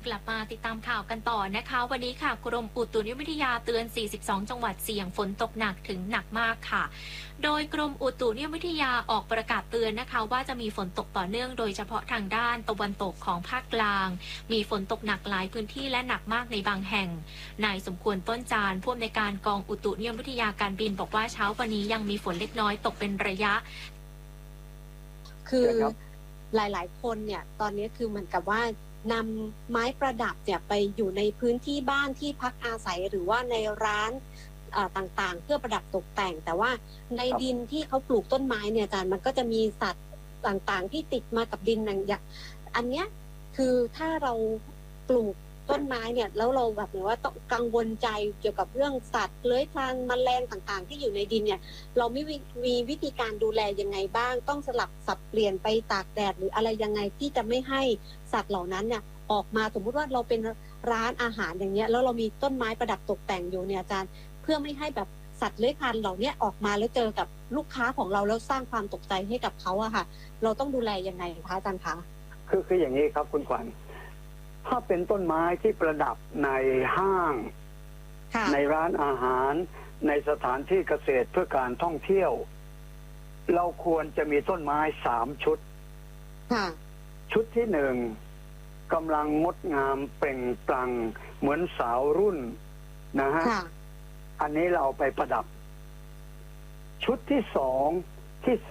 ลับมาติดตามข่าวกันต่อนะคะวันนี้ค่ะกรมอุตุนิยมวิทยาเตือน 42 จังหวัดเสี่ยงฝนตกหนักถึงหนักมากค่ะโดยกรมอุตุนิยมวิทยาออกประกาศเตือนนะคะว่าจะมีฝนตกต่อเนื่องโดยเฉพาะทางด้านตะวันตกของภาคกลางมีฝนตกหนักหลายพื้นที่และหนักมากในบางแห่งนายสมควรต้นจานผู้อำนวยการกองอุตุนิยมวิทยาการบินบอกว่าเช้าวันนี้ยังมีฝนเล็กน้อยตกเป็นระยะคือหลายๆคนเนี่ยตอนนี้คือเหมือนกับว่านำไม้ประดับเนี่ยไปอยู่ในพื้นที่บ้านที่พักอาศัยหรือว่าในร้านต่างๆเพื่อประดับตกแต่งแต่ว่าในดินที่เขาปลูกต้นไม้เนี่ยอาจารย์มันก็จะมีสัตว์ต่างๆที่ติดมากับดินอย่างอันเนี้ยคือถ้าเราปลูกต้นไม้เนี่ยแล้วเราแบบเหมือนว่าต้องกังวลใจเกี่ยวกับเรื่องสัตว์เลื้อยคลานแมลงต่างๆที่อยู่ในดินเนี่ยเราไม่มีวิธีการดูแลยังไงบ้างต้องสลับสับเปลี่ยนไปตากแดดหรืออะไรยังไงที่จะไม่ให้สัตว์เหล่านั้นเนี่ยออกมาสมมุติว่าเราเป็นร้านอาหารอย่างเงี้ยแล้วเรามีต้นไม้ประดับตกแต่งอยู่เนี่ยอาจารย์เพื่อไม่ให้แบบสัตว์เลื้อยคลานเหล่านี้ออกมาแล้วเจอกับลูกค้าของเราแล้วสร้างความตกใจให้กับเขาอะค่ะเราต้องดูแลยังไงคะอาจารย์คะคืออย่างนี้ครับคุณขวัญถ้าเป็นต้นไม้ที่ประดับในห้างในร้านอาหารในสถานที่เกษตรเพื่อการท่องเที่ยวเราควรจะมีต้นไม้3 ชุดชุดที่1กำลังงดงามเปล่งปลั่งเหมือนสาวรุ่นนะฮะอันนี้เราเอาไปประดับชุดที่2ที่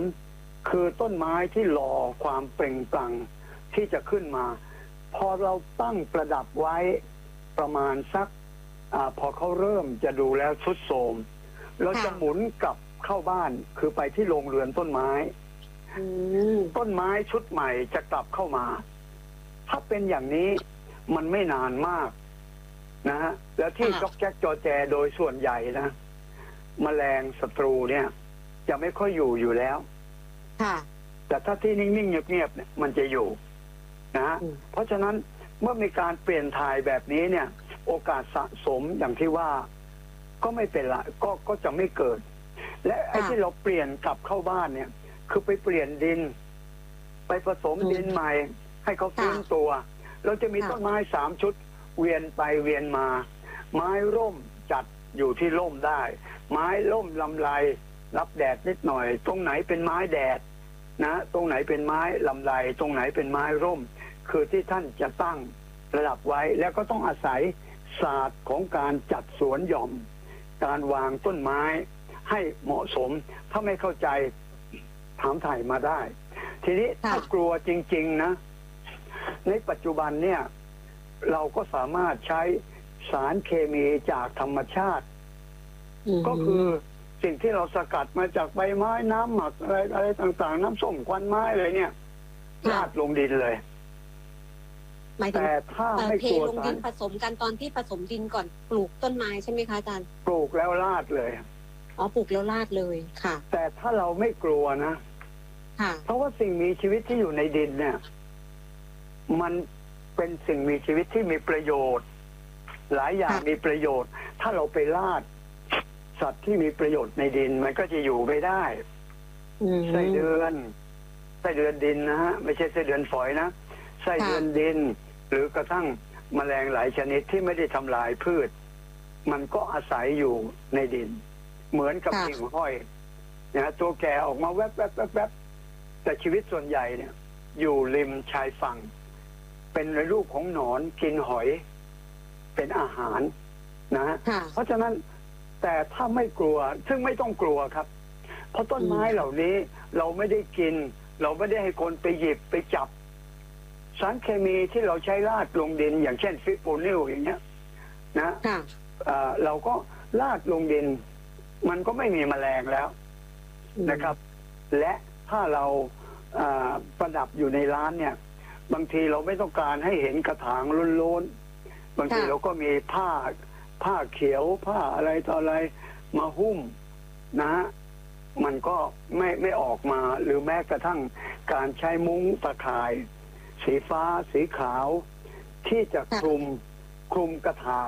3คือต้นไม้ที่รอความเปล่งปลั่งที่จะขึ้นมาพอเราตั้งประดับไว้ประมาณสักพอเขาเริ่มจะดูแล้วทรุดโทรมเราจะหมุนกลับเข้าบ้านคือไปที่โรงเรือนต้นไม้ต้นไม้ชุดใหม่จะกลับเข้ามาถ้าเป็นอย่างนี้มันไม่นานมากนะฮะแล้วที่จ๊อกแจ๊กจอแจโดยส่วนใหญ่นะแมลงศัตรูเนี่ยจะไม่ค่อยอยู่แล้วแต่ถ้าที่นิ่งๆเงียบๆเนี่ยมันจะอยู่นะเพราะฉะนั้นเมื่อมีการเปลี่ยนถ่ายแบบนี้เนี่ยโอกาสสะสมอย่างที่ว่าก็ไม่เป็นละก็จะไม่เกิดและไอ้ที่เราเปลี่ยนกลับเข้าบ้านเนี่ยคือไปเปลี่ยนดินไปผสมดินใหม่ให้เขาฟื้นตัวเราจะมีต้นไม้3 ชุดเวียนไปเวียนมาไม้ร่มจัดอยู่ที่ร่มได้ไม้ร่มลำไรรับแดดนิดหน่อยตรงไหนเป็นไม้แดดนะตรงไหนเป็นไม้ลำไรตรงไหนเป็นไม้ร่มคือที่ท่านจะตั้งระดับไว้แล้วก็ต้องอาศัยศาสตร์ของการจัดสวนหย่อมการวางต้นไม้ให้เหมาะสมถ้าไม่เข้าใจถามถ่ายมาได้ทีนี้ถ้ากลัวจริงๆนะในปัจจุบันเนี่ยเราก็สามารถใช้สารเคมีจากธรรมชาติก็คือสิ่งที่เราสกัดมาจากใบไม้น้ำหมักอะไรต่างๆน้ำส้มควันไม้อะไรเนี่ยราดลงดินเลยแต่ถ้าไม่กลัวสารดินผสมกันตอนที่ผสมดินก่อนปลูกต้นไม้ใช่ไหมคะอาจารย์ปลูกแล้วราดเลยปลูกแล้วราดเลยค่ะแต่ถ้าเราไม่กลัวนะเพราะว่าสิ่งมีชีวิตที่อยู่ในดินเนี่ยมันเป็นสิ่งมีชีวิตที่มีประโยชน์หลายอย่างมีประโยชน์ถ้าเราไปราดสัตว์ที่มีประโยชน์ในดินมันก็จะอยู่ไม่ได้ไส้เดือนดินนะฮะไม่ใช่ไส้เดือนฝอยนะไส้เดือนดินหรือกระทั่งแมลงหลายชนิดที่ไม่ได้ทำลายพืชมันก็อาศัยอยู่ในดินเหมือนกับหิ่งห้อยนะตัวแก่ออกมาแวบแต่ชีวิตส่วนใหญ่เนี่ยอยู่ริมชายฝั่งเป็นในรูปของหนอนกินหอยเป็นอาหารนะเพราะฉะนั้นแต่ถ้าไม่กลัวซึ่งไม่ต้องกลัวครับเพราะต้นไม้เหล่านี้เราไม่ได้กินเราไม่ได้ให้คนไปหยิบไปจับสารเคมีที่เราใช้ราดลงดินอย่างเช่นฟิปโปนิลอย่างเงี้ยนะเราก็ราดลงดินมันก็ไม่มีแมลงแล้วนะครับและถ้าเราประดับอยู่ในร้านเนี่ยบางทีเราไม่ต้องการให้เห็นกระถางโล้นๆบางทีเราก็มีผ้าเขียวผ้าอะไรต่ออะไรมาหุ้มนะมันก็ไม่ออกมาหรือแม้กระทั่งการใช้มุ้งตะข่ายสีฟ้าสีขาวที่จะคลุมกระถาง